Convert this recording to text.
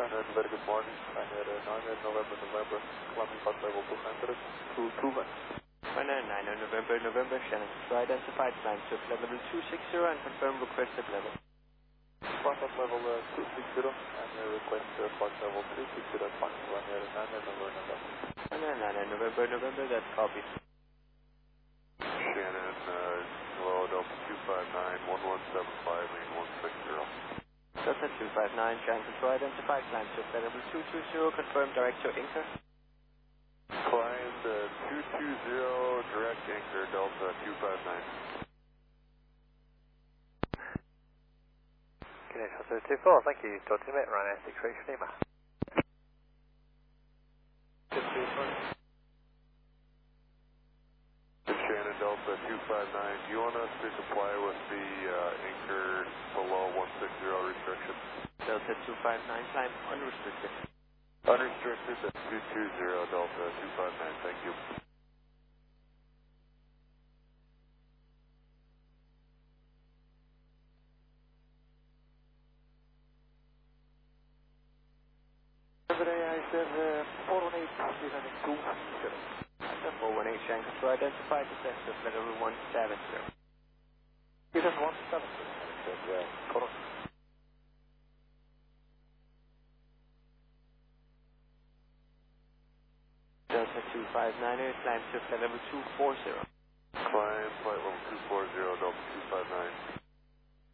very good morning. I had 9 November, climbing flight level 200 to 2 9 November, Shannon Control identified, climb to level 260 and confirm requested level. Flight level 260 and request flight level 260 at 9 November, that's copy. Shannon, hello, Delta 259, 1175, main 160. Delta 259, Shannon Control identified, climb to level 220, confirm direct to anchor. Climb 220, direct anchor, Delta 259. Connection 024, thank you. Delta Met, Ryanair 6 Reach Lima. Shannon, Delta 259, do you want us to comply with the anchor below 160 restriction? Delta 259, climb unrestricted. Unrestricted at 220, Delta 259, thank you. I said 418, descending 2. Delta 418, Shannon Control identified, descent to level 170. Descent 170, I said, correct. Delta 259, climb to level 240. Climb flight level 240, Delta 259.